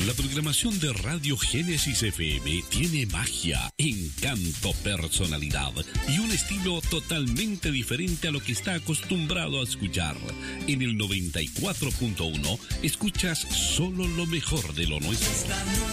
La programación de Radio Génesis FM tiene magia, encanto, personalidad y un estilo totalmente diferente a lo que está acostumbrado a escuchar. En el 94.1 escuchas solo lo mejor de lo nuestro.